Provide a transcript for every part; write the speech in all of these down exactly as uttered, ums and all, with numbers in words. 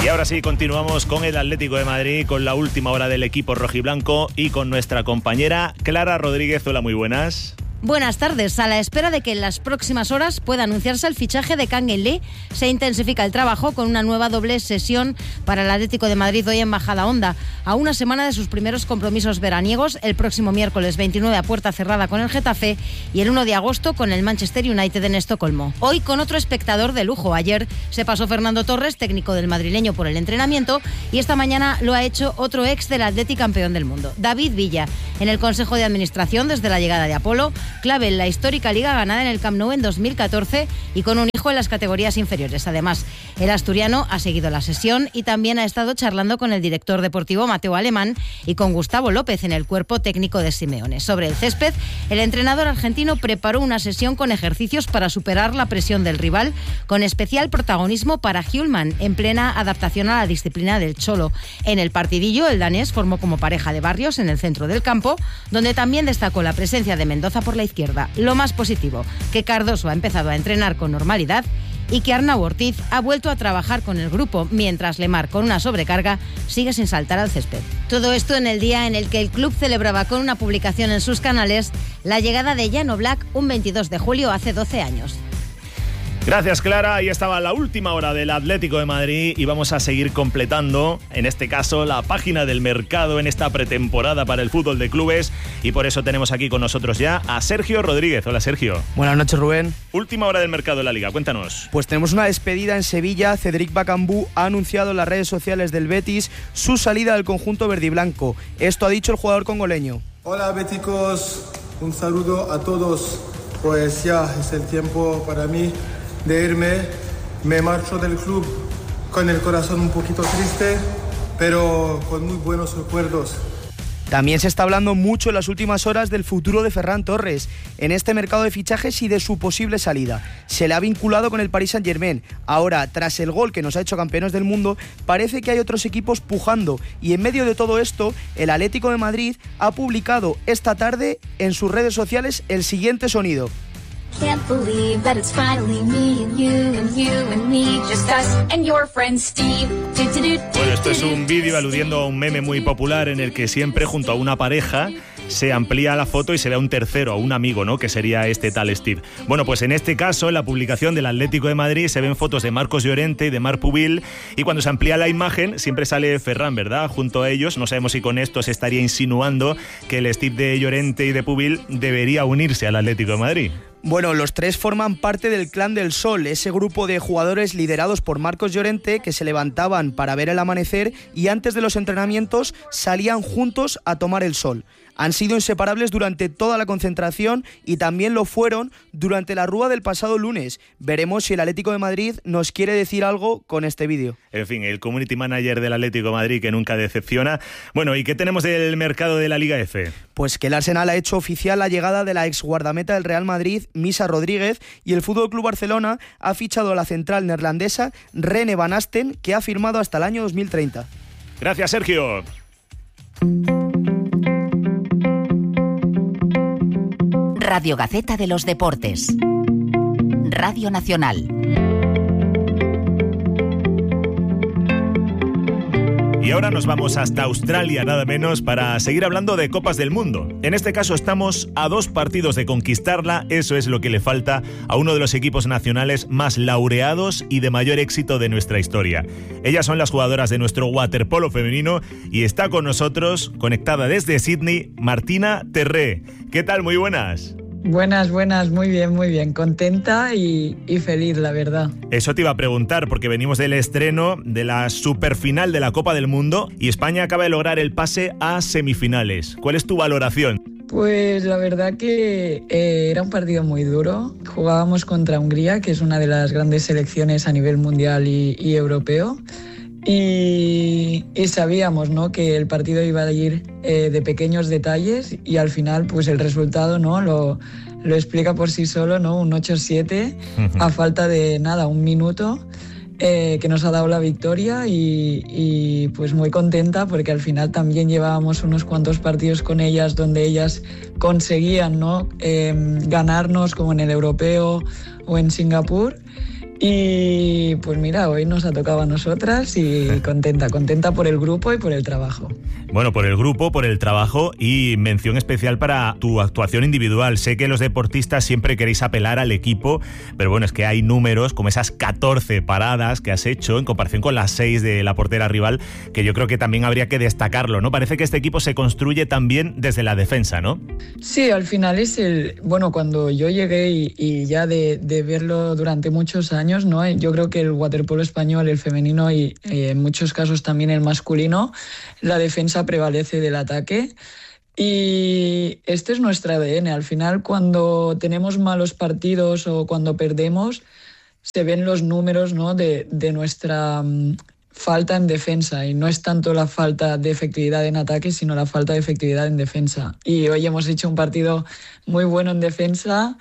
Y ahora sí, continuamos con el Atlético de Madrid, con la última hora del equipo rojiblanco y con nuestra compañera Clara Rodríguez. Hola, muy buenas. Buenas tardes. A la espera de que en las próximas horas pueda anunciarse el fichaje de Kang In-lee, se intensifica el trabajo con una nueva doble sesión para el Atlético de Madrid hoy en Majadahonda, a una semana de sus primeros compromisos veraniegos, el próximo miércoles veintinueve a puerta cerrada con el Getafe y el uno de agosto con el Manchester United en Estocolmo. Hoy con otro espectador de lujo. Ayer se pasó Fernando Torres, técnico del madrileño, por el entrenamiento, y esta mañana lo ha hecho otro ex del Atleti campeón del mundo, David Villa, en el Consejo de Administración desde la llegada de Apolo, clave en la histórica liga ganada en el Camp Nou en dos mil catorce y con un hijo en las categorías inferiores. Además, el asturiano ha seguido la sesión y también ha estado charlando con el director deportivo Mateo Alemán y con Gustavo López en el cuerpo técnico de Simeone. Sobre el césped, el entrenador argentino preparó una sesión con ejercicios para superar la presión del rival, con especial protagonismo para Hjulmand, en plena adaptación a la disciplina del cholo. En el partidillo, el danés formó como pareja de Barrios en el centro del campo, donde también destacó la presencia de Mendoza por la izquierda. Lo más positivo, que Cardoso ha empezado a entrenar con normalidad y que Arnau Ortiz ha vuelto a trabajar con el grupo, mientras Lemar, con una sobrecarga, sigue sin saltar al césped. Todo esto en el día en el que el club celebraba con una publicación en sus canales la llegada de Jan Oblak un veintidós de julio hace doce años. Gracias, Clara. Ahí estaba la última hora del Atlético de Madrid y vamos a seguir completando, en este caso, la página del mercado en esta pretemporada para el fútbol de clubes, y por eso tenemos aquí con nosotros ya a Sergio Rodríguez. Hola, Sergio. Buenas noches, Rubén. Última hora del mercado de la Liga, cuéntanos. Pues tenemos una despedida en Sevilla. Cédric Bakambu ha anunciado en las redes sociales del Betis su salida del conjunto verdiblanco. Esto ha dicho el jugador congoleño. Hola, béticos. Un saludo a todos. Pues ya es el tiempo para mí de irme. Me marcho del club con el corazón un poquito triste, pero con muy buenos recuerdos. También se está hablando mucho en las últimas horas del futuro de Ferran Torres en este mercado de fichajes y de su posible salida. Se le ha vinculado con el Paris Saint-Germain. Ahora, tras el gol que nos ha hecho campeones del mundo, parece que hay otros equipos pujando, y en medio de todo esto, el Atlético de Madrid ha publicado esta tarde en sus redes sociales el siguiente sonido. Can't believe that it's finally me and you and you and me, just us and your friend Steve. Bueno, esto es un vídeo aludiendo a un meme muy popular en el que siempre junto a una pareja se amplía la foto y se ve a un tercero, a un amigo, ¿no?, que sería este tal Steve. Bueno, pues en este caso, en la publicación del Atlético de Madrid, se ven fotos de Marcos Llorente y de Marc Pubil, y cuando se amplía la imagen siempre sale Ferran, ¿verdad?, junto a ellos. No sabemos si con esto se estaría insinuando que el Steve de Llorente y de Pubil debería unirse al Atlético de Madrid. Bueno, los tres forman parte del Clan del Sol, ese grupo de jugadores liderados por Marcos Llorente que se levantaban para ver el amanecer y antes de los entrenamientos salían juntos a tomar el sol. Han sido inseparables durante toda la concentración y también lo fueron durante la Rúa del pasado lunes. Veremos si el Atlético de Madrid nos quiere decir algo con este vídeo. En fin, el community manager del Atlético de Madrid que nunca decepciona. Bueno, ¿y qué tenemos del mercado de la Liga F? Pues que el Arsenal ha hecho oficial la llegada de la ex guardameta del Real Madrid, Misa Rodríguez, y el F C Barcelona ha fichado a la central neerlandesa Rene Van Asten, que ha firmado hasta el año dos mil treinta. Gracias, Sergio. Radio Gaceta de los Deportes. Radio Nacional. Y ahora nos vamos hasta Australia, nada menos, para seguir hablando de Copas del Mundo. En este caso estamos a dos partidos de conquistarla. Eso es lo que le falta a uno de los equipos nacionales más laureados y de mayor éxito de nuestra historia. Ellas son las jugadoras de nuestro waterpolo femenino y está con nosotros, conectada desde Sydney, Martina Terré. ¿Qué tal? Muy buenas. Buenas, buenas, muy bien, muy bien. Contenta y, y feliz, la verdad. Eso te iba a preguntar, porque venimos del estreno de la superfinal de la Copa del Mundo y España acaba de lograr el pase a semifinales. ¿Cuál es tu valoración? Pues la verdad que eh, era un partido muy duro. Jugábamos contra Hungría, que es una de las grandes selecciones a nivel mundial y, y europeo. Y, y sabíamos, ¿no?, que el partido iba a ir eh, de pequeños detalles y al final pues el resultado, ¿no?, lo, lo explica por sí solo, ¿no? Un ocho siete uh-huh. a falta de nada, un minuto eh, que nos ha dado la victoria y, y pues muy contenta porque al final también llevábamos unos cuantos partidos con ellas donde ellas conseguían, ¿no?, eh, ganarnos como en el europeo o en Singapur. Y pues mira, hoy nos ha tocado a nosotras y contenta, contenta por el grupo y por el trabajo. Bueno, por el grupo, por el trabajo y mención especial para tu actuación individual. Sé que los deportistas siempre queréis apelar al equipo, pero bueno, es que hay números como esas catorce paradas que has hecho en comparación con las seis de la portera rival, que yo creo que también habría que destacarlo, ¿no? Parece que este equipo se construye también desde la defensa, ¿no? Sí, al final es el... Bueno, cuando yo llegué y, y ya de, de verlo durante muchos años, ¿no? Yo creo que el waterpolo español, el femenino y eh, en muchos casos también el masculino, la defensa prevalece del ataque y este es nuestro A D N. Al final, cuando tenemos malos partidos o cuando perdemos, se ven los números, ¿no? de, de nuestra um, falta en defensa, y no es tanto la falta de efectividad en ataque, sino la falta de efectividad en defensa. Y hoy hemos hecho un partido muy bueno en defensa.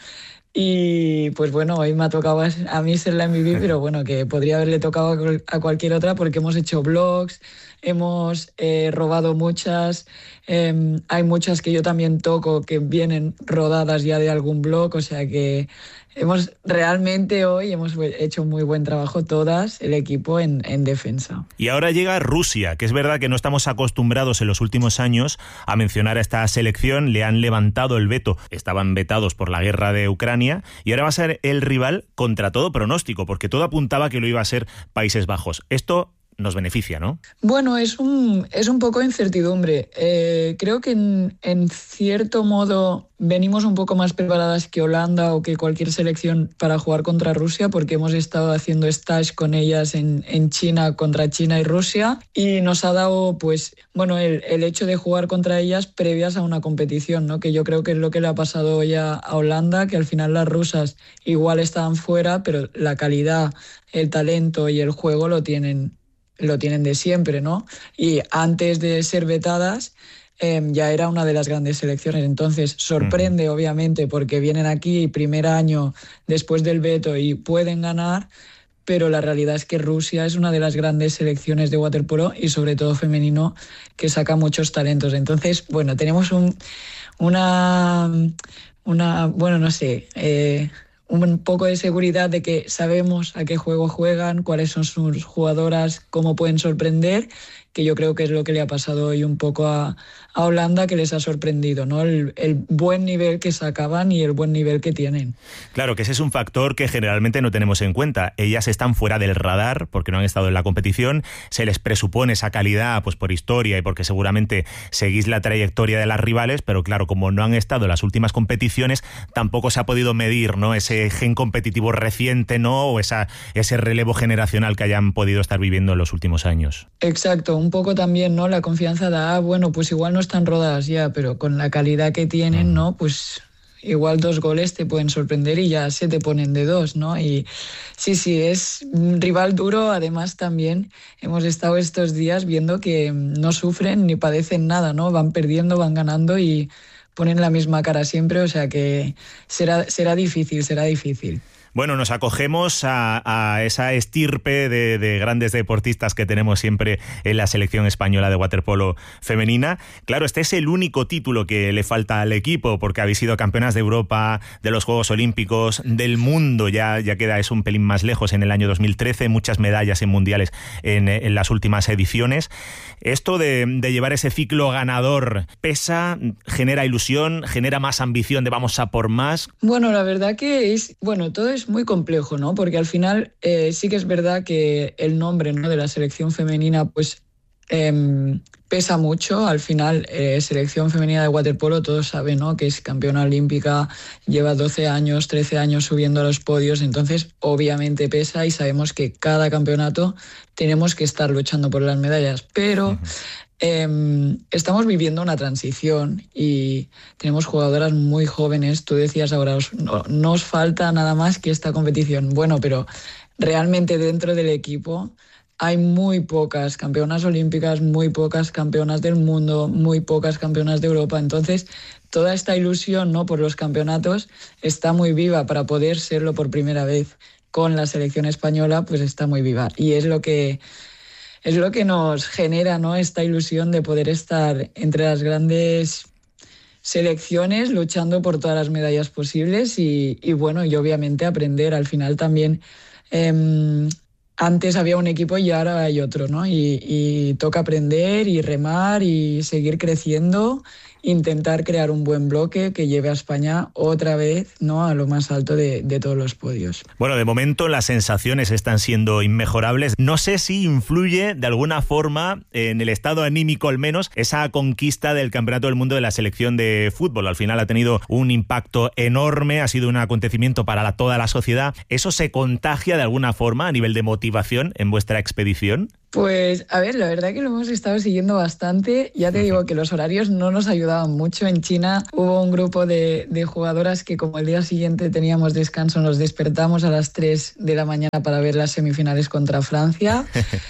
Y pues bueno, hoy me ha tocado a mí ser la M V P, pero bueno, que podría haberle tocado a cualquier otra porque hemos hecho blogs, hemos eh, robado muchas, eh, hay muchas que yo también toco que vienen rodadas ya de algún blog, o sea que hemos realmente hoy hemos hecho muy buen trabajo todas, el equipo en, en defensa. Y ahora llega Rusia, que es verdad que no estamos acostumbrados en los últimos años a mencionar a esta selección, le han levantado el veto, estaban vetados por la guerra de Ucrania y ahora va a ser el rival contra todo pronóstico, porque todo apuntaba que lo iba a ser Países Bajos. Esto nos beneficia, ¿no? Bueno, es un, es un poco de incertidumbre. Eh, creo que en, en cierto modo venimos un poco más preparadas que Holanda o que cualquier selección para jugar contra Rusia, porque hemos estado haciendo stage con ellas en, en China, contra China y Rusia, y nos ha dado, pues, bueno, el, el hecho de jugar contra ellas previas a una competición, ¿no? Que yo creo que es lo que le ha pasado ya a Holanda, que al final las rusas igual estaban fuera, pero la calidad, el talento y el juego lo tienen lo tienen de siempre, ¿no? Y antes de ser vetadas eh, ya era una de las grandes selecciones. Entonces sorprende, uh-huh. obviamente, porque vienen aquí primer año después del veto y pueden ganar, pero la realidad es que Rusia es una de las grandes selecciones de waterpolo y sobre todo femenino que saca muchos talentos. Entonces, bueno, tenemos un, una, una, bueno, no sé... Eh, un poco de seguridad de que sabemos a qué juego juegan, cuáles son sus jugadoras, cómo pueden sorprender, que yo creo que es lo que le ha pasado hoy un poco a, a Holanda, que les ha sorprendido, ¿no? El, el buen nivel que sacaban y el buen nivel que tienen. Claro, que ese es un factor que generalmente no tenemos en cuenta. Ellas están fuera del radar porque no han estado en la competición, se les presupone esa calidad pues por historia y porque seguramente seguís la trayectoria de las rivales, pero claro, como no han estado en las últimas competiciones, tampoco se ha podido medir, ¿no? Ese gen competitivo reciente, ¿no? O esa, ese relevo generacional que hayan podido estar viviendo en los últimos años. Exacto, un poco también, ¿no? La confianza de, ah, bueno, pues igual no están rodadas ya, pero con la calidad que tienen, ¿no? Pues igual dos goles te pueden sorprender y ya se te ponen de dos, ¿no? Y sí, sí, es un rival duro. Además también hemos estado estos días viendo que no sufren ni padecen nada, ¿no? Van perdiendo, van ganando y ponen la misma cara siempre, o sea que será, será difícil, será difícil. Bueno, nos acogemos a, a esa estirpe de, de grandes deportistas que tenemos siempre en la selección española de waterpolo femenina. Claro, este es el único título que le falta al equipo, porque habéis sido campeonas de Europa, de los Juegos Olímpicos, del mundo, ya, ya queda eso un pelín más lejos en el año dos mil trece, muchas medallas en mundiales en, en las últimas ediciones. Esto de, de llevar ese ciclo ganador, ¿pesa, genera ilusión, genera más ambición de vamos a por más? Bueno, la verdad que es, bueno, todo es muy complejo, ¿no? Porque al final eh, sí que es verdad que el nombre, ¿no?, de la selección femenina pues eh, pesa mucho. Al final, eh, selección femenina de waterpolo, todos saben, ¿no?, que es campeona olímpica, lleva doce años, trece años subiendo a los podios, entonces obviamente pesa y sabemos que cada campeonato tenemos que estar luchando por las medallas, pero... Uh-huh. Eh, estamos viviendo una transición y tenemos jugadoras muy jóvenes. Tú decías ahora, os, no, no os falta nada más que esta competición. Bueno, pero realmente dentro del equipo hay muy pocas campeonas olímpicas, muy pocas campeonas del mundo, muy pocas campeonas de Europa. Entonces, toda esta ilusión, ¿no?, por los campeonatos está muy viva para poder serlo por primera vez con la selección española, pues está muy viva. Y es lo que... Es lo que nos genera, ¿no?, esta ilusión de poder estar entre las grandes selecciones luchando por todas las medallas posibles y, y bueno, y obviamente aprender. Al final también eh, antes había un equipo y ahora hay otro, ¿no? Y, y toca aprender y remar y seguir creciendo, intentar crear un buen bloque que lleve a España otra vez, ¿no?, a lo más alto de, de todos los podios. Bueno, de momento las sensaciones están siendo inmejorables. No sé si influye de alguna forma en el estado anímico, al menos, esa conquista del Campeonato del Mundo de la selección de fútbol. Al final ha tenido un impacto enorme, ha sido un acontecimiento para la, toda la sociedad. ¿Eso se contagia de alguna forma a nivel de motivación en vuestra expedición? Pues, a ver, la verdad que lo hemos estado siguiendo bastante. Ya te digo que los horarios no nos ayudaban mucho. En China hubo un grupo de, de jugadoras que, como el día siguiente teníamos descanso, nos despertamos a las tres de la mañana para ver las semifinales contra Francia.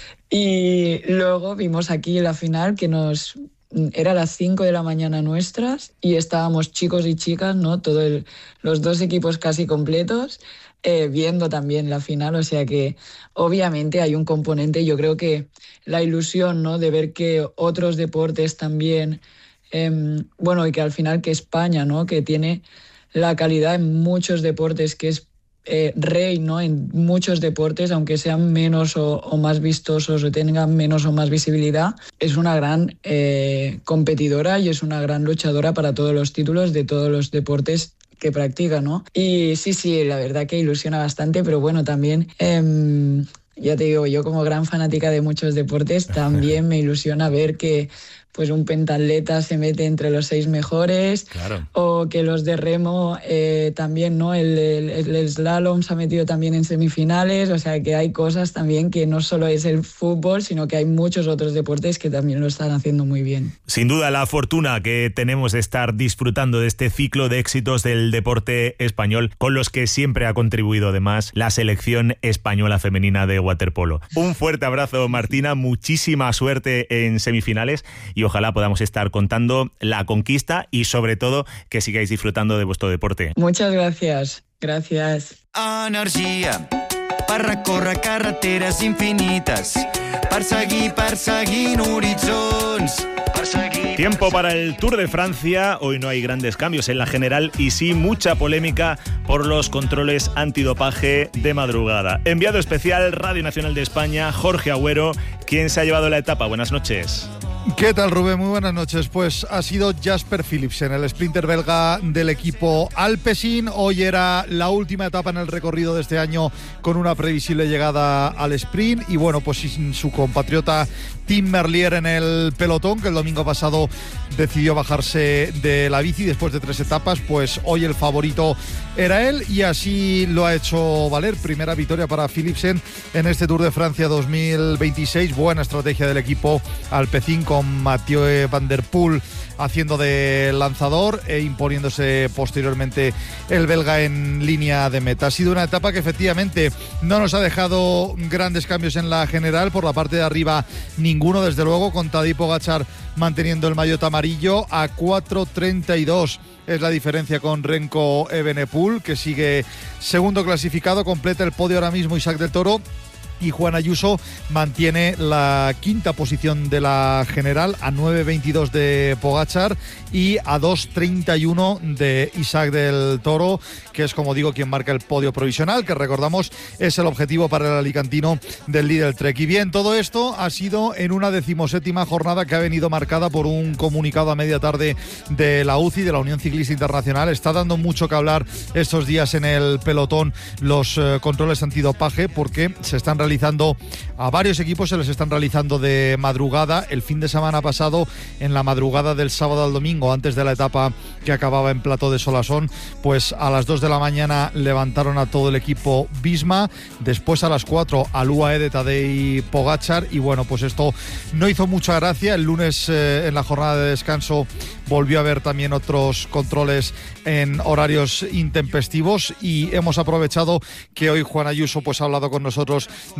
Y luego vimos aquí la final, que nos... era a las cinco de la mañana nuestras, y estábamos chicos y chicas, ¿no? Todo el, los dos equipos casi completos, eh, viendo también la final. O sea que obviamente hay un componente, yo creo que la ilusión, ¿no?, de ver que otros deportes también, eh, bueno, y que al final que España, ¿no?, que tiene la calidad en muchos deportes, que es Eh, rey, ¿no?, en muchos deportes, aunque sean menos o, o más vistosos o tengan menos o más visibilidad, es una gran eh, competidora y es una gran luchadora para todos los títulos de todos los deportes que practica, ¿no? Y sí, sí, la verdad que ilusiona bastante, pero bueno, también... Eh, ya te digo, yo como gran fanática de muchos deportes, también me ilusiona ver que pues un pentatleta se mete entre los seis mejores, claro, o que los de remo eh, también, ¿no? El, el, el slalom se ha metido también en semifinales. O sea que hay cosas también que no solo es el fútbol, sino que hay muchos otros deportes que también lo están haciendo muy bien. Sin duda, la fortuna que tenemos de estar disfrutando de este ciclo de éxitos del deporte español, con los que siempre ha contribuido además la selección española femenina de waterpolo. Un fuerte abrazo, Martina, muchísima suerte en semifinales y ojalá podamos estar contando la conquista y sobre todo que sigáis disfrutando de vuestro deporte. Muchas gracias. Gracias. Energia per recórrer carreteres infinites, per seguir, perseguint horitzons. Tiempo para el Tour de Francia. Hoy no hay grandes cambios en la general y sí mucha polémica por los controles antidopaje de madrugada. Enviado especial Radio Nacional de España, Jorge Agüero, quien se ha llevado la etapa. Buenas noches. ¿Qué tal, Rubén? Muy buenas noches. Pues ha sido Jasper Philipsen, el sprinter belga del equipo Alpecin. Hoy era la última etapa en el recorrido de este año con una previsible llegada al sprint y bueno, pues sin su compatriota Tim Merlier en el pelotón, que el domingo pasado decidió bajarse de la bici después de tres etapas, pues hoy el favorito era él y así lo ha hecho valer. Primera victoria para Philipsen en este Tour de Francia dos mil veintiséis. Buena estrategia del equipo Alpecin con Mathieu Van Der Poel haciendo de lanzador e imponiéndose posteriormente el belga en línea de meta. Ha sido una etapa que efectivamente no nos ha dejado grandes cambios en la general. Por la parte de arriba ninguno, desde luego, con Tadej Pogačar manteniendo el maillot amarillo a cuatro treinta y dos. Es la diferencia con Remco Evenepoel, que sigue segundo clasificado. Completa el podio ahora mismo Isaac del Toro. Y Juan Ayuso mantiene la quinta posición de la general a nueve veintidós de Pogačar y a dos treinta y uno de Isaac del Toro, que es, como digo, quien marca el podio provisional, que recordamos es el objetivo para el alicantino del Lidl Trek. Y bien, todo esto ha sido en una decimoséptima jornada que ha venido marcada por un comunicado a media tarde de la U C I, de la Unión Ciclista Internacional. Está dando mucho que hablar estos días en el pelotón los eh, controles antidopaje, porque se están realizando realizando a varios equipos, se les están realizando de madrugada. El fin de semana pasado, en la madrugada del sábado al domingo, antes de la etapa que acababa en Plató de Solasson, pues a las dos de la mañana levantaron a todo el equipo Visma, después a las cuatro al U A E de Tadej Pogačar y bueno, pues esto no hizo mucha gracia. El lunes eh, en la jornada de descanso volvió a haber también otros controles en horarios intempestivos y hemos aprovechado que hoy Juan Ayuso pues ha hablado con nosotros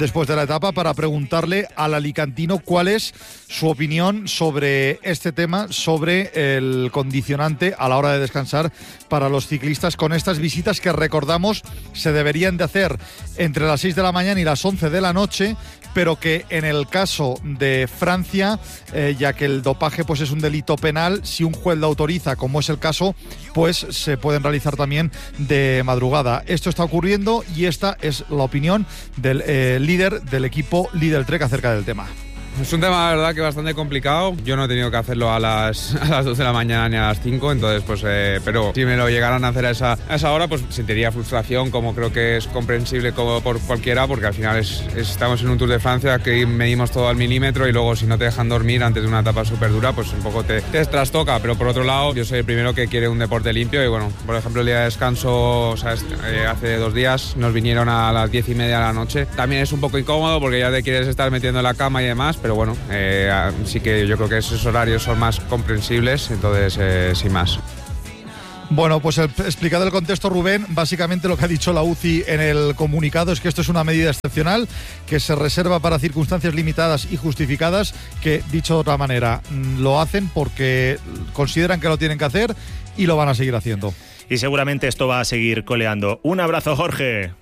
después de la etapa para preguntarle al alicantino cuál es su opinión sobre este tema, sobre el condicionante a la hora de descansar para los ciclistas con estas visitas que, recordamos, se deberían de hacer entre las seis de la mañana y las once de la noche, pero que en el caso de Francia, eh, ya que el dopaje pues es un delito penal, si un juez lo autoriza, como es el caso, pues se pueden realizar también de madrugada. Esto está ocurriendo y esta es la opinión del eh, líder del equipo Lidl Trek acerca del tema. Es un tema, la verdad, que bastante complicado. Yo no he tenido que hacerlo a las, a las dos de la mañana ni a las cinco, entonces, pues, eh, pero si me lo llegaran a hacer a esa, a esa hora, pues sentiría frustración, como creo que es comprensible como por cualquiera, porque al final es, es, estamos en un Tour de Francia que medimos todo al milímetro y luego si no te dejan dormir antes de una etapa súper dura, pues un poco te, te trastoca. Pero por otro lado, yo soy el primero que quiere un deporte limpio y bueno, por ejemplo, el día de descanso, o sea, eh, hace dos días nos vinieron a las diez y media de la noche. También es un poco incómodo porque ya te quieres estar metiendo en la cama y demás, pero bueno, eh, sí que yo creo que esos horarios son más comprensibles, entonces eh, sin más. Bueno, pues el, explicado el contexto, Rubén, básicamente lo que ha dicho la U C I en el comunicado es que esto es una medida excepcional que se reserva para circunstancias limitadas y justificadas, que, dicho de otra manera, lo hacen porque consideran que lo tienen que hacer y lo van a seguir haciendo. Y seguramente esto va a seguir coleando. Un abrazo, Jorge.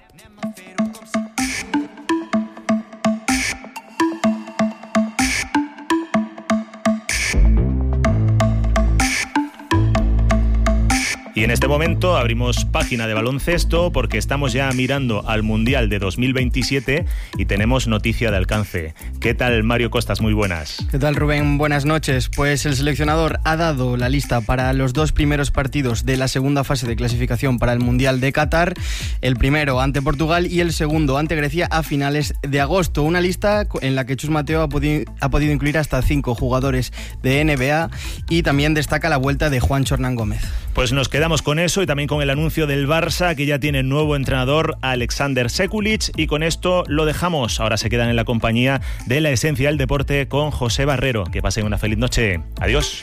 Y en este momento abrimos página de baloncesto porque estamos ya mirando al Mundial de dos mil veintisiete y tenemos noticia de alcance. ¿Qué tal, Mario Costas? Muy buenas. ¿Qué tal, Rubén? Buenas noches. Pues el seleccionador ha dado la lista para los dos primeros partidos de la segunda fase de clasificación para el Mundial de Qatar. El primero ante Portugal y el segundo ante Grecia a finales de agosto. Una lista en la que Chus Mateo ha podido, ha podido incluir hasta cinco jugadores de N B A y también destaca la vuelta de Juancho Hernán Gómez. Pues nos quedamos con eso y también con el anuncio del Barça, que ya tiene nuevo entrenador, Alexander Sekulic, y con esto lo dejamos. Ahora se quedan en la compañía de La Esencia del Deporte con José Barrero. Que pasen una feliz noche. Adiós.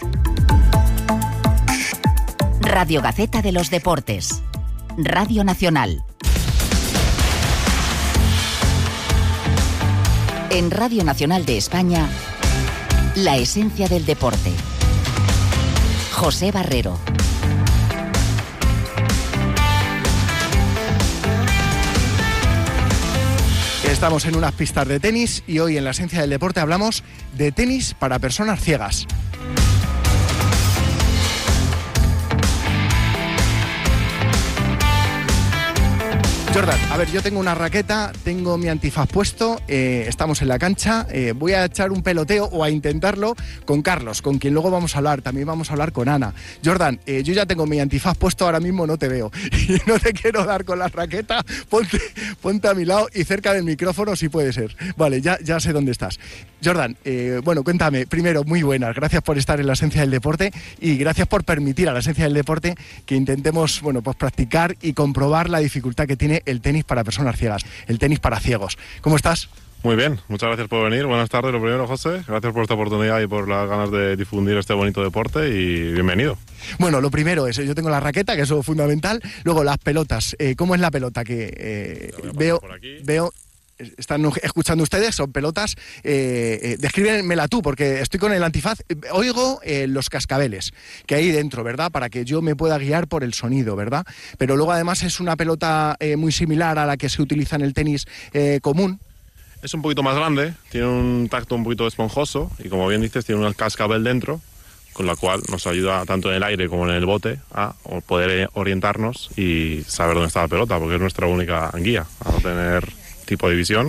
Radio Gaceta de los Deportes. Radio Nacional. En Radio Nacional de España, La Esencia del Deporte. José Barrero. Estamos en unas pistas de tenis y hoy en La Esencia del Deporte hablamos de tenis para personas ciegas. Jordan, a ver, yo tengo una raqueta, tengo mi antifaz puesto, eh, estamos en la cancha, eh, voy a echar un peloteo o a intentarlo con Carlos, con quien luego vamos a hablar, también vamos a hablar con Ana. Jordan, eh, yo ya tengo mi antifaz puesto, ahora mismo no te veo y no te quiero dar con la raqueta, ponte, ponte a mi lado y cerca del micrófono si puede ser. Vale, ya, ya sé dónde estás. Jordan, eh, bueno, cuéntame, primero, muy buenas, gracias por estar en La Esencia del Deporte y gracias por permitir a La Esencia del Deporte que intentemos, bueno, pues practicar y comprobar la dificultad que tiene el tenis para personas ciegas, el tenis para ciegos. ¿Cómo estás? Muy bien, muchas gracias por venir. Buenas tardes, lo primero, José. Gracias por esta oportunidad y por las ganas de difundir este bonito deporte y bienvenido. Bueno, lo primero es, yo tengo la raqueta, que eso es fundamental. Luego las pelotas. Eh, ¿Cómo es la pelota? Que eh, veo, veo... Están escuchando ustedes, son pelotas. Eh, eh, descríbemela tú, porque estoy con el antifaz. Oigo eh, los cascabeles que hay dentro, ¿verdad? Para que yo me pueda guiar por el sonido, ¿verdad? Pero luego además es una pelota eh, muy similar a la que se utiliza en el tenis eh, común. Es un poquito más grande, tiene un tacto un poquito esponjoso y, como bien dices, tiene un cascabel dentro, con la cual nos ayuda tanto en el aire como en el bote a poder orientarnos y saber dónde está la pelota, porque es nuestra única guía, a no tener tipo de visión.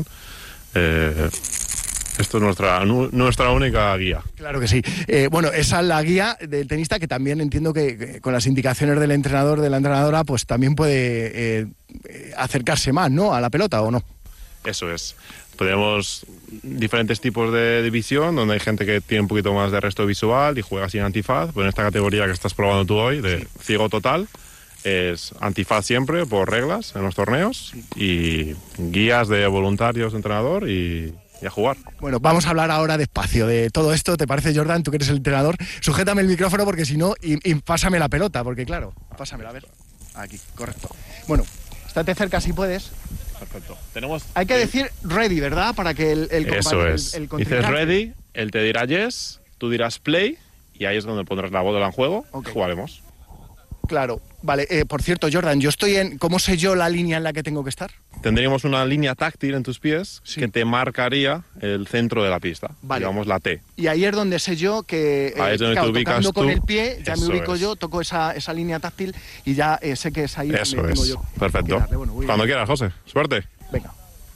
Eh, esto es nuestra, nu, nuestra única guía. Claro que sí. Eh, bueno, esa es la guía del tenista, que también entiendo que, que con las indicaciones del entrenador, de la entrenadora, pues también puede eh, acercarse más, ¿no?, a la pelota, ¿o no? Eso es. Tenemos diferentes tipos de, de visión, donde hay gente que tiene un poquito más de resto visual y juega sin antifaz. Pero en esta categoría que estás probando tú hoy, de sí. ciego total, es antifaz siempre por reglas en los torneos y guías de voluntarios de entrenador y, y a jugar. Bueno, vamos a hablar ahora despacio de todo esto. ¿Te parece, Jordan? Tú que eres el entrenador. Sujétame el micrófono porque si no, y, y pásame la pelota, porque claro, pásamela, a ver. Aquí, correcto. Bueno, estate cerca si puedes. Perfecto. Tenemos... Hay que decir ready, ¿verdad? Para que el, el Eso es. El, el Dices ready, él te dirá yes, tú dirás play, y ahí es donde pondrás la bola en juego, okay. Jugaremos. Claro. Vale, eh, por cierto, Jordan, yo estoy en... ¿Cómo sé yo la línea en la que tengo que estar? Tendríamos una línea táctil en tus pies sí. que te marcaría el centro de la pista, vale. Digamos la T. Y ahí es donde sé yo que, eh, ahí es donde claro, te ubicas tocando tú. Con el pie, ya Eso me ubico es. yo, toco esa, esa línea táctil y ya eh, sé que es ahí Eso donde es. tengo yo. Perfecto. Bueno, cuando quieras, José. Suerte. Venga.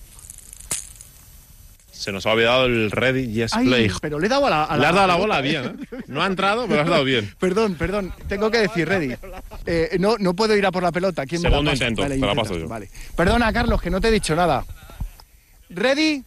Se nos ha olvidado el ready, yes, Ay, play. Pero le he dado a la, a Le la has dado la pelota, bola ¿eh? bien, ¿eh? No ha entrado, pero has dado bien. Perdón, perdón. Tengo que decir ready. Eh, no, no puedo ir a por la pelota. ¿Quién Segundo me la pasa? intento, vale, te la paso yo. Vale. Perdona, Carlos, que no te he dicho nada. Ready.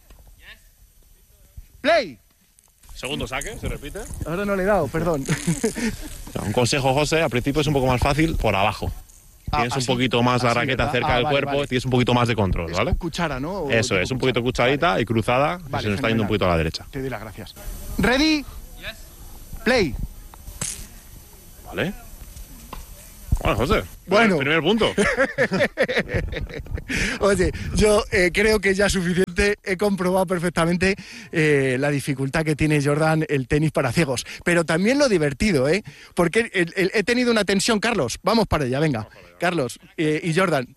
Play. Segundo saque, se repite. Ahora no le he dado, perdón. Un consejo, José, al principio es un poco más fácil por abajo. Ah, tienes así, un poquito más la así, raqueta ¿verdad? cerca ah, del vale, cuerpo, vale. tienes un poquito más de control, Es ¿vale? con cuchara, ¿no? ¿O Eso es, un poquito cucharita vale. y cruzada, vale, se nos está yendo un poquito a la derecha. Te doy las gracias. Ready. Yes. Play. Vale. Bueno, José. Bueno. Primer punto. Oye, yo eh, creo que ya es suficiente. He comprobado perfectamente eh, la dificultad que tiene Jordan el tenis para ciegos. Pero también lo divertido, ¿eh? Porque el, el, he tenido una tensión. Carlos, vamos para allá, venga. Para allá. Carlos eh, y Jordan.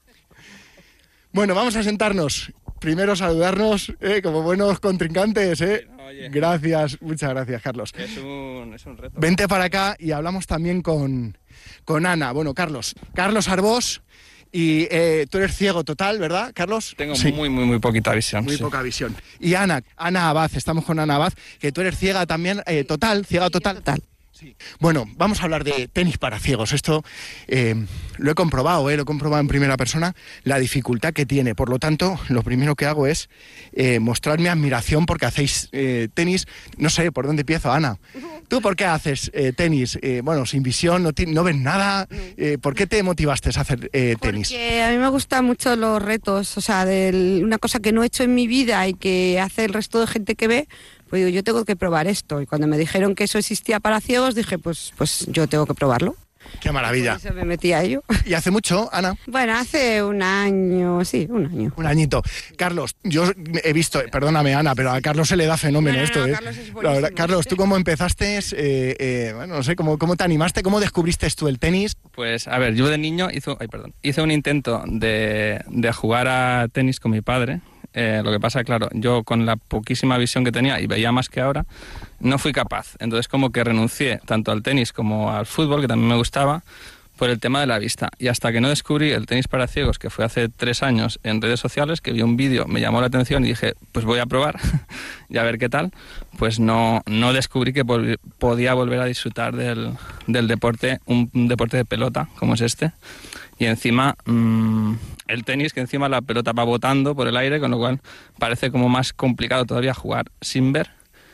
Bueno, vamos a sentarnos. Primero saludarnos eh, como buenos contrincantes, ¿eh? Oye. Gracias, muchas gracias, Carlos. Es un, es un reto. Vente para acá y hablamos también con, con Ana. Bueno, Carlos. Carlos Arbós. Y eh, tú eres ciego total, ¿verdad, Carlos? Tengo sí. muy, muy, muy poquita visión. Muy sí. poca visión. Y Ana, Ana Abad, estamos con Ana Abad, que tú eres ciega también, eh, total, ciega total. Total. Sí. Bueno, vamos a hablar de tenis para ciegos. Esto eh, lo he comprobado, eh, lo he comprobado en primera persona, la dificultad que tiene. Por lo tanto, lo primero que hago es eh, mostrar mi admiración porque hacéis eh, tenis. No sé, ¿por dónde empiezo, Ana? ¿Tú por qué haces eh, tenis? Eh, bueno, sin visión, no, no ves nada. Eh, ¿Por qué te motivaste a hacer eh, tenis? Porque a mí me gustan mucho los retos. O sea, de una cosa que no he hecho en mi vida y que hace el resto de gente que ve, pues digo, yo tengo que probar esto. Y cuando me dijeron que eso existía para ciegos, dije, pues, pues yo tengo que probarlo. ¡Qué maravilla! Por eso me metí a ello. ¿Y hace mucho, Ana? Bueno, hace un año, sí, un año. Un añito. Carlos, yo he visto, perdóname, Ana, pero a Carlos se le da fenómeno no, no, esto. no, ¿eh? Carlos, es La verdad, Carlos, ¿tú cómo empezaste? Eh, eh, bueno, no sé, ¿cómo, ¿cómo te animaste? ¿Cómo descubriste tú el tenis? Pues, a ver, yo de niño hice, ay, perdón, hice un intento de, de jugar a tenis con mi padre. Eh, lo que pasa, claro, yo con la poquísima visión que tenía y veía más que ahora, no fui capaz. Entonces como que renuncié tanto al tenis como al fútbol, que también me gustaba, por el tema de la vista. Y hasta que no descubrí el tenis para ciegos, que fue hace tres años en redes sociales, que vi un vídeo, me llamó la atención y dije, pues voy a probar y a ver qué tal, pues no, no descubrí que vol- podía volver a disfrutar del, del deporte, un, un deporte de pelota como es este. Y encima mmm, el tenis, que encima la pelota va botando por el aire, con lo cual parece como más complicado todavía jugar sin ver.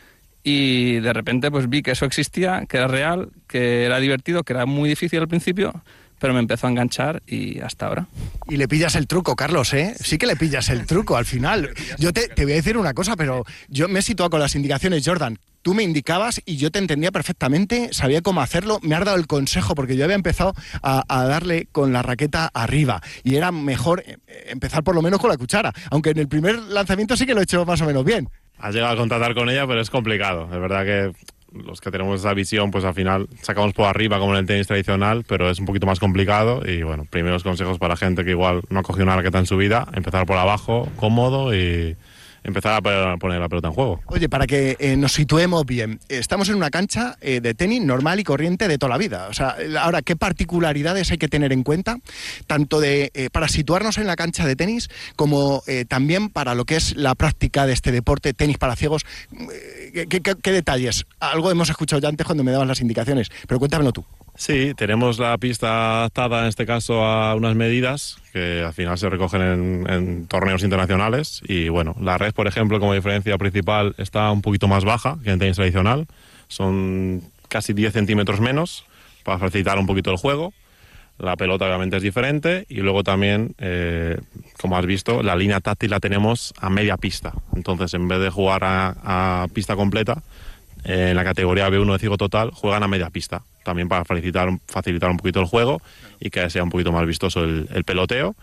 Y de repente pues vi que eso existía, que era real, que era divertido, que era muy difícil al principio, pero me empezó a enganchar y hasta ahora. Y le pillas el truco, Carlos, ¿eh? Sí que le pillas el truco al final. Yo te, te voy a decir una cosa, pero yo me he situado con las indicaciones, Jordan. Tú me indicabas y yo te entendía perfectamente, sabía cómo hacerlo, me has dado el consejo porque yo había empezado a, a darle con la raqueta arriba y era mejor empezar por lo menos con la cuchara, aunque en el primer lanzamiento sí que lo he hecho más o menos bien. Has llegado a contactar con ella, pero es complicado. Es verdad que los que tenemos esa visión, pues al final sacamos por arriba como en el tenis tradicional, pero es un poquito más complicado y bueno, primeros consejos para gente que igual no ha cogido una raqueta en su vida, empezar por abajo, cómodo y empezar a poner la pelota en juego. Oye, para que eh, nos situemos bien, estamos en una cancha eh, de tenis normal y corriente de toda la vida. O sea, ahora, ¿qué particularidades hay que tener en cuenta? Tanto de eh, para situarnos en la cancha de tenis, como eh, también para lo que es la práctica de este deporte, tenis para ciegos. Eh, ¿qué, qué, ¿Qué detalles? Algo hemos escuchado ya antes cuando me daban las indicaciones, pero cuéntamelo tú. Sí, tenemos la pista adaptada en este caso a unas medidas que al final se recogen en, en torneos internacionales y bueno, la red, por ejemplo, como diferencia principal está un poquito más baja que en tenis tradicional, son casi diez centímetros menos para facilitar un poquito el juego. La pelota obviamente es diferente y luego también, eh, como has visto, la línea táctil la tenemos a media pista, entonces en vez de jugar a, a pista completa, eh, en la categoría B uno de ciego total juegan a media pista, también para facilitar, facilitar un poquito el juego y que sea un poquito más vistoso el, el peloteo.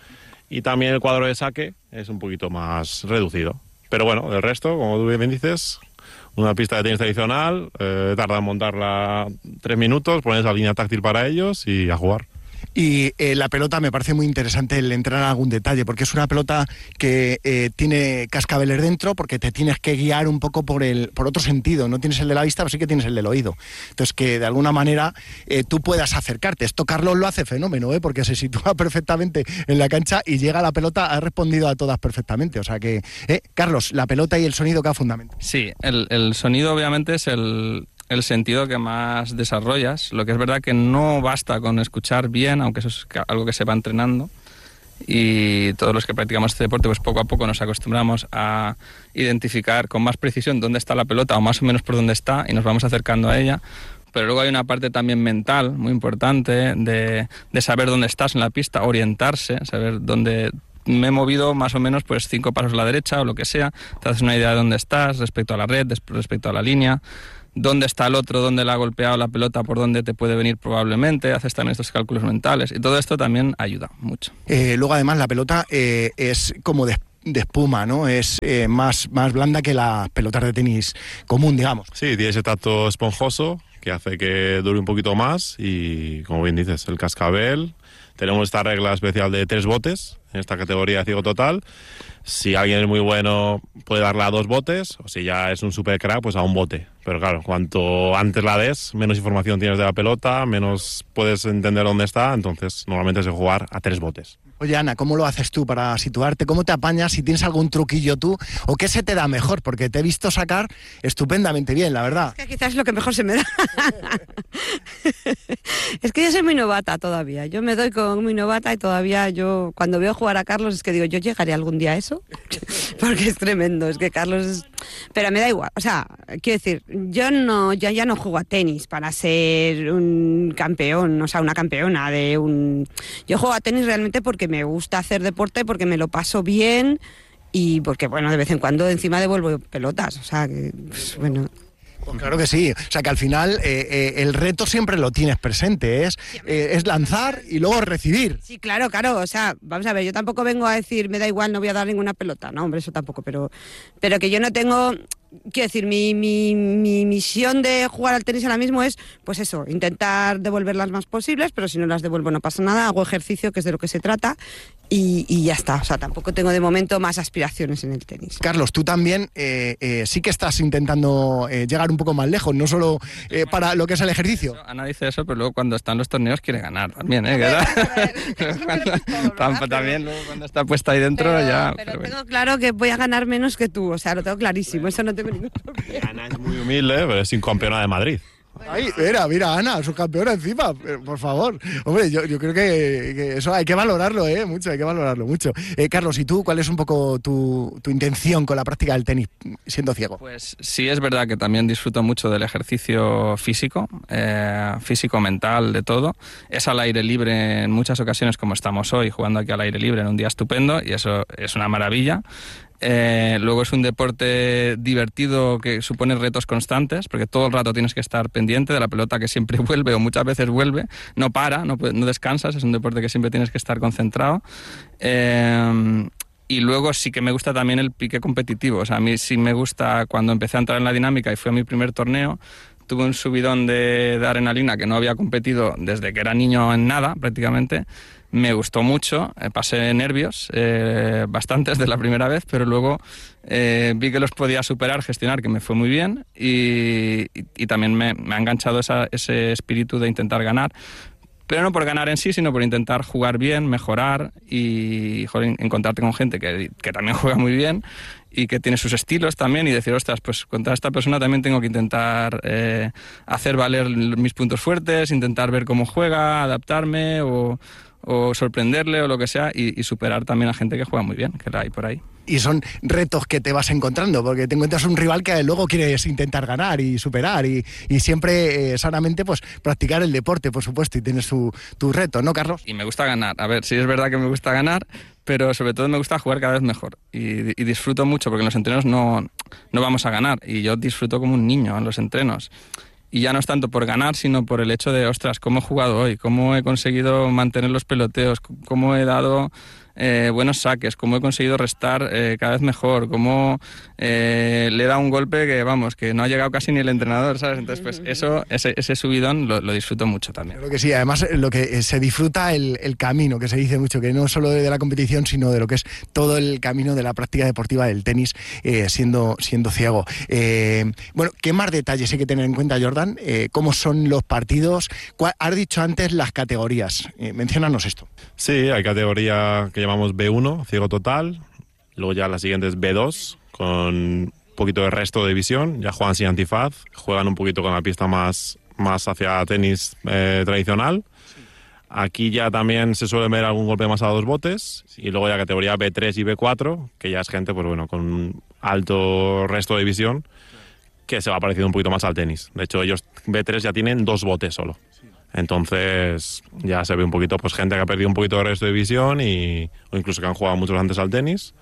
y también el cuadro de saque es un poquito más reducido. Pero bueno, el resto, como tú bien dices, una pista de tenis tradicional, eh, tarda en montarla tres minutos, pones la línea táctil para ellos y a jugar. Y eh, la pelota me parece muy interesante el entrar en algún detalle, porque es una pelota que eh, tiene cascabeles dentro, porque te tienes que guiar un poco por el por otro sentido. No tienes el de la vista, pero sí que tienes el del oído. Entonces, que de alguna manera eh, tú puedas acercarte. Esto Carlos lo hace fenómeno, ¿eh? Porque se sitúa perfectamente en la cancha y llega la pelota, ha respondido a todas perfectamente. O sea que, eh, Carlos, la pelota y el sonido que ha fundamental. Sí, el, el sonido obviamente es el... el sentido que más desarrollas. Lo que es verdad que no basta con escuchar bien, aunque eso es algo que se va entrenando, y todos los que practicamos este deporte pues poco a poco nos acostumbramos a identificar con más precisión dónde está la pelota o más o menos por dónde está y nos vamos acercando a ella. Pero luego hay una parte también mental muy importante de, de saber dónde estás en la pista, orientarse, saber dónde me he movido más o menos pues cinco pasos a la derecha o lo que sea, te haces una idea de dónde estás respecto a la red, respecto a la línea, dónde está el otro, dónde le ha golpeado la pelota, por dónde te puede venir probablemente, haces también estos cálculos mentales y todo esto también ayuda mucho. Eh, luego además la pelota eh, es como de, de espuma, ¿no? Es eh, más, más blanda que las pelotas de tenis común, digamos. Sí, tiene ese tacto esponjoso que hace que dure un poquito más y, como bien dices, el cascabel. Tenemos esta regla especial de tres botes en esta categoría de ciego total. Si alguien es muy bueno puede darla a dos botes, o si ya es un super crack, pues a un bote. Pero claro, cuanto antes la des, menos información tienes de la pelota, menos puedes entender dónde está, entonces normalmente es de jugar a tres botes. Oye, Ana, ¿cómo lo haces tú para situarte? ¿Cómo te apañas? Si tienes algún truquillo tú, ¿o qué se te da mejor? Porque te he visto sacar estupendamente bien, la verdad. Es que quizás es lo que mejor se me da. Es que yo soy muy novata todavía. Yo me doy con muy novata y todavía yo, cuando veo jugar a Carlos, es que digo, ¿yo llegaré algún día a eso? Porque es tremendo, es que Carlos es... Pero me da igual, o sea, quiero decir, yo no, ya, ya no juego a tenis para ser un campeón, o sea, una campeona de un... Yo juego a tenis realmente porque me gusta hacer deporte, porque me lo paso bien y porque, bueno, de vez en cuando encima devuelvo pelotas, o sea, que, pues, bueno... Pues claro que sí, o sea que al final eh, eh, el reto siempre lo tienes presente, es, eh, es lanzar y luego recibir. Sí, claro, claro, o sea, vamos a ver, yo tampoco vengo a decir, me da igual, no voy a dar ninguna pelota, no, hombre, eso tampoco, pero, pero que yo no tengo... Quiero decir, mi, mi, mi misión de jugar al tenis ahora mismo es, pues eso, intentar devolver las más posibles, pero si no las devuelvo no pasa nada, hago ejercicio, que es de lo que se trata, y, y ya está. O sea, tampoco tengo de momento más aspiraciones en el tenis. Carlos, tú también eh, eh, sí que estás intentando eh, llegar un poco más lejos, no solo eh, para lo que es el ejercicio. Ana dice eso, pero luego cuando están los torneos quiere ganar también, ¿eh? cuando, también luego cuando está puesta ahí dentro pero, ya... Pero, pero tengo bueno. claro que voy a ganar menos que tú, o sea, lo tengo clarísimo, eso no tengo ningún problema. Ana es muy humilde, pero es subcampeona de Madrid. Ay, mira, mira, Ana, subcampeona encima, por favor. Hombre, yo, yo creo que, que eso hay que valorarlo, ¿eh? Mucho, hay que valorarlo mucho. Eh, Carlos, ¿y tú cuál es un poco tu, tu intención con la práctica del tenis siendo ciego? Pues sí, es verdad que también disfruto mucho del ejercicio físico, eh, físico-mental, de todo. Es al aire libre en muchas ocasiones, como estamos hoy, jugando aquí al aire libre en un día estupendo, y eso es una maravilla. Eh, luego es un deporte divertido que supone retos constantes, porque todo el rato tienes que estar pendiente de la pelota que siempre vuelve o muchas veces vuelve, no para, no, no descansas, es un deporte que siempre tienes que estar concentrado. Eh, y luego sí que me gusta también el pique competitivo, o sea, a mí sí me gusta cuando empecé a entrar en la dinámica y fue a mi primer torneo, tuve un subidón de, de adrenalina que no había competido desde que era niño en nada prácticamente. Me gustó mucho, eh, pasé nervios, eh, bastantes de la primera vez, pero luego eh, vi que los podía superar, gestionar, que me fue muy bien y, y, y también me, me ha enganchado esa, ese espíritu de intentar ganar, pero no por ganar en sí, sino por intentar jugar bien, mejorar y joder, encontrarte con gente que, que también juega muy bien y que tiene sus estilos también y decir, ostras, pues contra esta persona también tengo que intentar eh, hacer valer mis puntos fuertes, intentar ver cómo juega, adaptarme o... o sorprenderle o lo que sea y, y superar también a gente que juega muy bien, que la hay por ahí. Y son retos que te vas encontrando, porque te encuentras un rival que luego quieres intentar ganar y superar y, y siempre eh, sanamente pues practicar el deporte, por supuesto, y tienes su, tu reto, ¿no, Carlos? Y me gusta ganar, a ver, sí es verdad que me gusta ganar, pero sobre todo me gusta jugar cada vez mejor y, y disfruto mucho porque en los entrenos no, no vamos a ganar y yo disfruto como un niño en los entrenos. Y ya no es tanto por ganar, sino por el hecho de, ostras, cómo he jugado hoy, cómo he conseguido mantener los peloteos, cómo he dado eh, buenos saques, cómo he conseguido restar eh, cada vez mejor, cómo eh, le he dado un golpe que, vamos, que no ha llegado casi ni el entrenador, ¿sabes? Entonces, pues eso, ese, ese subidón lo, lo disfruto mucho también. Creo que sí, además lo que se disfruta el, el camino, que se dice mucho, que no solo de la competición, sino de lo que es todo el camino de la práctica deportiva del tenis, eh, siendo, siendo ciego. Eh, bueno, ¿qué más detalles hay que tener en cuenta, Jordan? Eh, ¿Cómo son los partidos? Has dicho antes las categorías. Eh, menciónanos esto. Sí, hay categoría que llamamos B uno, ciego total. Luego ya la siguiente es B dos, con un poquito de resto de visión. Ya juegan sin antifaz, juegan un poquito con la pista más, más hacia tenis eh, tradicional. Aquí ya también se suele ver algún golpe más a dos botes. Y luego ya categoría B tres y B cuatro, que ya es gente pues bueno, con un alto resto de visión, que se va pareciendo un poquito más al tenis. De hecho, ellos B tres ya tienen dos botes solo. Entonces ya se ve un poquito, pues gente que ha perdido un poquito de resto de visión y, o incluso que han jugado muchos antes al tenis,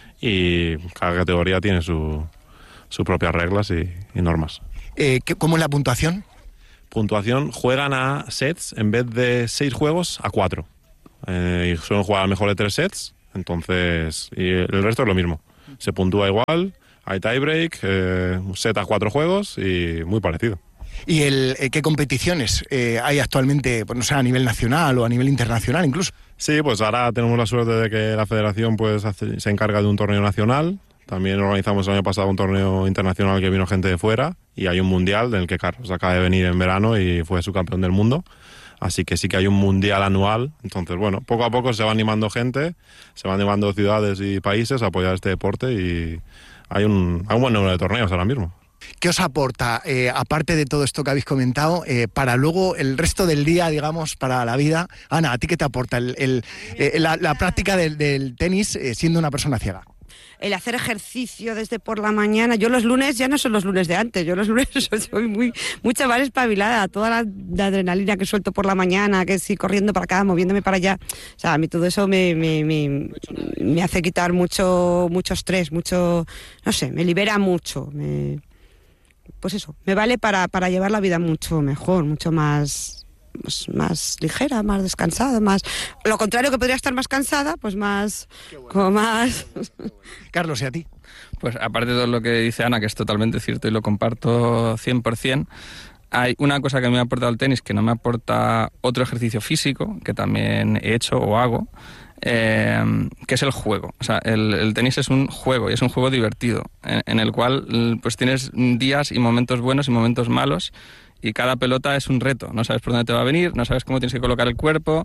y cada categoría tiene su, sus propias reglas y, y normas. Eh, ¿Cómo es la puntuación? Puntuación, juegan a sets en vez de seis juegos a cuatro. Eh, y suelen jugar al mejor de tres sets, entonces y el resto es lo mismo. Se puntúa igual, hay tiebreak, eh, un set a cuatro juegos y muy parecido. ¿Y el, eh, qué competiciones eh, hay actualmente, pues no sé, a nivel nacional o a nivel internacional incluso? Sí, pues ahora tenemos la suerte de que la federación pues hace, se encarga de un torneo nacional. También organizamos el año pasado un torneo internacional que vino gente de fuera, y hay un mundial del que Carlos acaba de venir en verano y fue subcampeón del mundo. Así que sí que hay un mundial anual. Entonces, bueno, poco a poco se va animando gente, se van animando ciudades y países a apoyar este deporte, y hay un, hay un buen número de torneos ahora mismo. ¿Qué os aporta, eh, aparte de todo esto que habéis comentado, eh, para luego el resto del día, digamos, para la vida? Ana, ¿a ti qué te aporta el, el, eh, la, la práctica del, del tenis eh, siendo una persona ciega? El hacer ejercicio desde por la mañana. Yo los lunes ya no son los lunes de antes, yo los lunes soy muy mucha más espabilada. Toda la, la adrenalina que suelto por la mañana, que sí, corriendo para acá, moviéndome para allá. O sea, a mí todo eso me, me, me, me hace quitar mucho, mucho estrés, mucho, no sé, me libera mucho. Me, pues eso, me vale para, para llevar la vida mucho mejor, mucho más, más, más ligera, más descansada, más... Lo contrario, que podría estar más cansada, pues más... Bueno. Como más... Carlos, ¿y a ti? Pues aparte de todo lo que dice Ana, que es totalmente cierto y lo comparto cien por ciento, hay una cosa que me ha aportado el tenis que no me aporta otro ejercicio físico, que también he hecho o hago, eh, que es el juego. O sea, el, el tenis es un juego y es un juego divertido, en, en el cual pues tienes días y momentos buenos y momentos malos, y cada pelota es un reto. No sabes por dónde te va a venir, no sabes cómo tienes que colocar el cuerpo,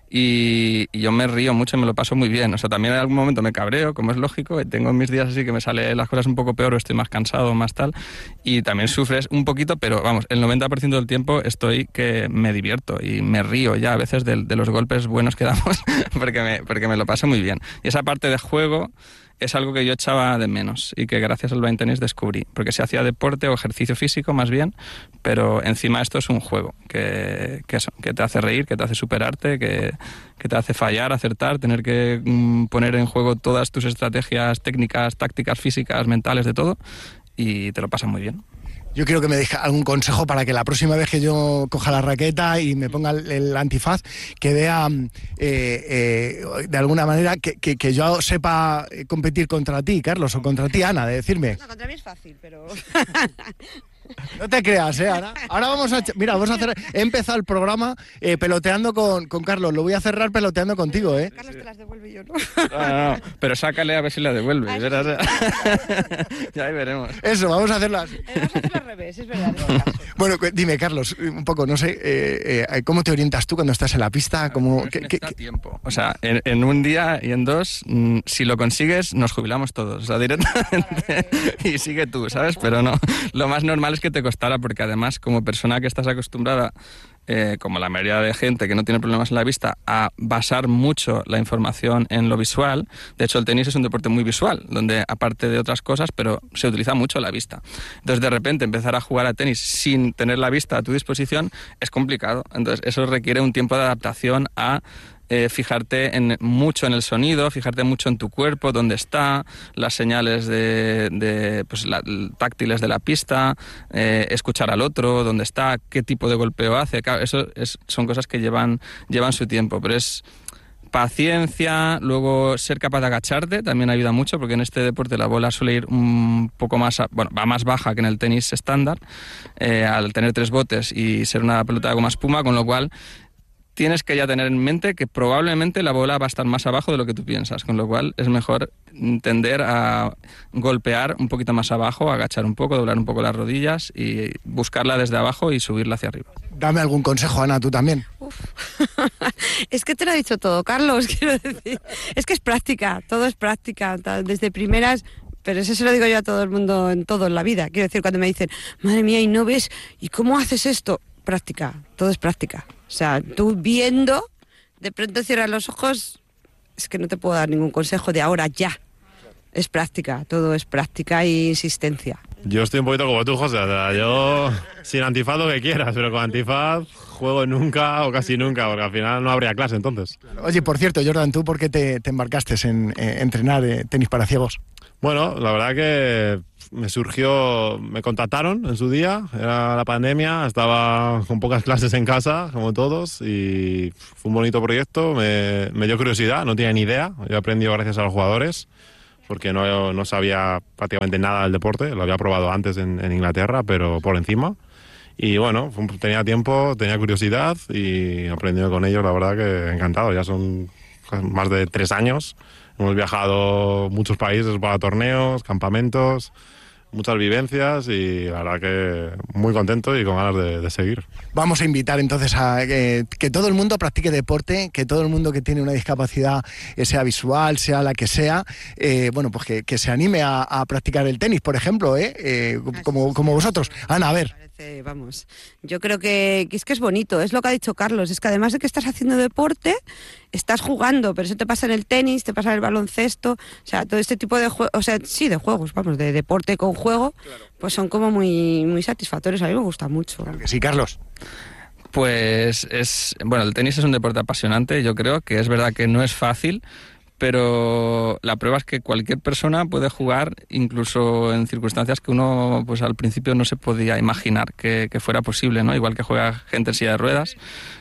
y, y yo me río mucho y me lo paso muy bien. O sea, también en algún momento me cabreo, como es lógico, y tengo mis días así que me salen las cosas un poco peor, o estoy más cansado o más tal, y también sufres un poquito, pero vamos, el noventa por ciento del tiempo estoy que me divierto y me río ya a veces de, de los golpes buenos que damos porque me, porque me lo paso muy bien. Y esa parte de juego es algo que yo echaba de menos y que gracias al blind tennis descubrí, porque se hacía deporte o ejercicio físico más bien, pero encima esto es un juego que, que, eso, que te hace reír, que te hace superarte, que, que te hace fallar, acertar, tener que mm, poner en juego todas tus estrategias técnicas, tácticas, físicas, mentales, de todo, y te lo pasas muy bien. Yo quiero que me deje algún consejo para que la próxima vez que yo coja la raqueta y me ponga el, el antifaz, que vea eh, eh, de alguna manera que, que, que yo sepa competir contra ti, Carlos, o contra ti, Ana, de decirme. No, contra mí es fácil, pero... No te creas, ¿eh, Ana? Ahora vamos a... Mira, vamos a hacer... He empezado el programa eh, peloteando con, con Carlos. Lo voy a cerrar peloteando contigo, ¿eh? Carlos te las devuelve yo, ¿no? No, no, no. Pero sácale a ver si la devuelve. Ay, verás. Ya ahí veremos. Eso, vamos a hacerlas. Eh, vamos a hacerlo al revés, es verdad. Bueno, dime, Carlos, un poco, no sé, eh, eh, ¿cómo te orientas tú cuando estás en la pista? ¿Cómo, ¿qué, qué, qué? Tiempo. O sea, en, en un día y en dos, mmm, si lo consigues, nos jubilamos todos. O sea, directamente. Y sigue tú, ¿sabes? Pero no. Lo más normal es que te costara, porque además, como persona que estás acostumbrada, eh, como la mayoría de gente que no tiene problemas en la vista, a basar mucho la información en lo visual. De hecho, el tenis es un deporte muy visual, donde aparte de otras cosas, pero se utiliza mucho la vista. Entonces, de repente, empezar a jugar a tenis sin tener la vista a tu disposición es complicado. Entonces, eso requiere un tiempo de adaptación a Eh, fijarte en, mucho en el sonido, fijarte mucho en tu cuerpo, dónde está, las señales de, de pues, la, táctiles de la pista, eh, escuchar al otro, dónde está, qué tipo de golpeo hace. Claro, eso es, son cosas que llevan, llevan su tiempo, pero es paciencia, luego ser capaz de agacharte también ayuda mucho, porque en este deporte la bola suele ir un poco más, a, bueno, va más baja que en el tenis estándar, eh, al tener tres botes y ser una pelota de goma espuma, con lo cual tienes que ya tener en mente que probablemente la bola va a estar más abajo de lo que tú piensas, con lo cual es mejor tender a golpear un poquito más abajo, agachar un poco, doblar un poco las rodillas y buscarla desde abajo y subirla hacia arriba. Dame algún consejo, Ana, tú también. Uf. Es que te lo ha dicho todo, Carlos, quiero decir. Es que es práctica, todo es práctica, desde primeras... Pero eso se lo digo yo a todo el mundo en todo en la vida. Quiero decir, cuando me dicen, madre mía, ¿y no ves? ¿Y cómo haces esto? Práctica, todo es práctica. O sea, tú viendo, de pronto cierras los ojos, es que no te puedo dar ningún consejo de ahora ya. Es práctica, todo es práctica e insistencia. Yo estoy un poquito como tú, José. O sea, yo sin antifaz lo que quieras, pero con antifaz juego nunca o casi nunca, porque al final no habría clase entonces. Oye, por cierto, Jordan, ¿tú por qué te, te embarcaste en eh, entrenar eh, tenis para ciegos? Bueno, la verdad que me surgió, me contactaron en su día, era la pandemia, estaba con pocas clases en casa, como todos, y fue un bonito proyecto, me, me dio curiosidad, no tenía ni idea, yo he aprendido gracias a los jugadores, porque no, no sabía prácticamente nada del deporte, lo había probado antes en, en Inglaterra, pero por encima. Y bueno, tenía tiempo, tenía curiosidad y he aprendido con ellos, la verdad que encantado, ya son más de tres años. Hemos viajado muchos países para torneos, campamentos, muchas vivencias y la verdad que muy contento y con ganas de, de seguir. Vamos a invitar entonces a eh, que todo el mundo practique deporte, que todo el mundo que tiene una discapacidad, eh, sea visual, sea la que sea, eh, bueno, pues que, que se anime a, a practicar el tenis, por ejemplo, ¿eh? Eh, como, como vosotros. Ana, a ver. Vamos, yo creo que, que es que es bonito, es lo que ha dicho Carlos, es que además de que estás haciendo deporte, estás jugando, pero eso te pasa en el tenis, te pasa en el baloncesto, o sea, todo este tipo de juegos, o sea, sí, de juegos, vamos, de deporte con juego, pues son como muy, muy satisfactorios, a mí me gusta mucho. Claro que sí, Carlos. Pues es, bueno, el tenis es un deporte apasionante, yo creo que es verdad que no es fácil, pero la prueba es que cualquier persona puede jugar incluso en circunstancias que uno pues al principio no se podía imaginar que, que fuera posible, ¿no? Igual que juega gente en silla de ruedas,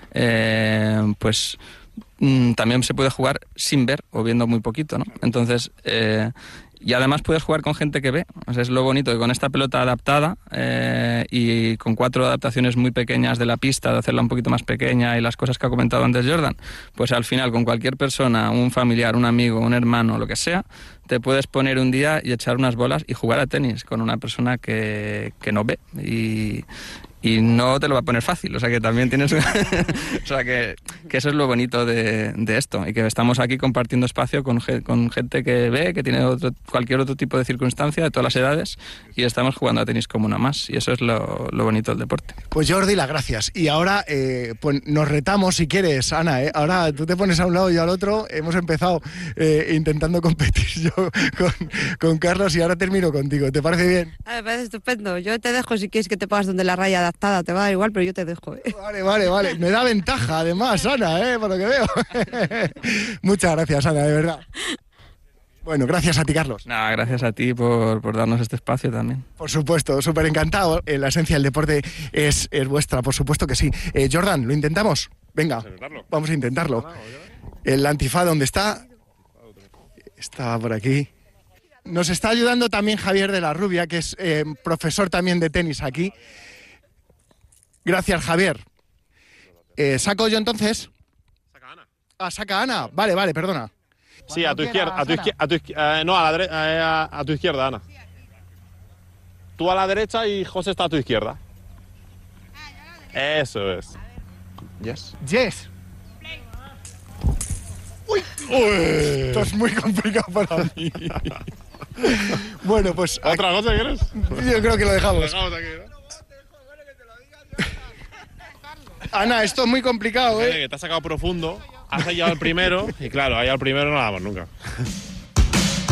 eh, pues mmm, también se puede jugar sin ver o viendo muy poquito, ¿no? Entonces, eh, y además puedes jugar con gente que ve, o sea, es lo bonito que con esta pelota adaptada eh, y con cuatro adaptaciones muy pequeñas de la pista, de hacerla un poquito más pequeña y las cosas que ha comentado antes Jordan, pues al final con cualquier persona, un familiar, un amigo, un hermano, lo que sea, te puedes poner un día y echar unas bolas y jugar a tenis con una persona que, que no ve y... y no te lo va a poner fácil, o sea que también tienes... o sea que, que eso es lo bonito de, de esto, y que estamos aquí compartiendo espacio con, con gente que ve, que tiene otro, cualquier otro tipo de circunstancia, de todas las edades, y estamos jugando a tenis como una más, y eso es lo, lo bonito del deporte. Pues Jordi, las gracias. Y ahora eh, pues nos retamos si quieres, Ana, ¿eh? Ahora tú te pones a un lado y yo al otro, hemos empezado eh, intentando competir yo con, con Carlos y ahora termino contigo, ¿te parece bien? Ah, me parece estupendo, yo te dejo si quieres que te pongas donde la raya adaptada, te va a dar igual, pero yo te dejo. ¿eh? Vale, vale, vale. Me da ventaja, además, Ana, ¿eh? Por lo que veo. Muchas gracias, Ana, de verdad. Bueno, gracias a ti, Carlos. Nada, gracias a ti por, por darnos este espacio también. Por supuesto, súper encantado. Eh, la esencia del deporte es, es vuestra, por supuesto que sí. Eh, Jordan, ¿lo intentamos? Venga, vamos a intentarlo. El antifaz, ¿dónde está? Estaba por aquí. Nos está ayudando también Javier de la Rubia, que es eh, profesor también de tenis aquí. Gracias, Javier. Eh, ¿Saco yo entonces? Saca Ana. Ah, saca Ana. Vale, vale, perdona. Sí, a tu izquierda, a tu izquierda, a tu izquierda, eh, no, a, la dere- eh, a, a tu izquierda, Ana. Tú a la derecha y José está a tu izquierda. Eso es. Yes. Yes. Uy, Uy. Esto es muy complicado para mí. Bueno, pues... ¿Otra cosa quieres? Yo creo que lo dejamos. Lo dejamos aquí, ¿no? Ana, esto es muy complicado, ¿eh? Que te has sacado profundo, has hallado el primero y claro, ahí al primero no la damos nunca.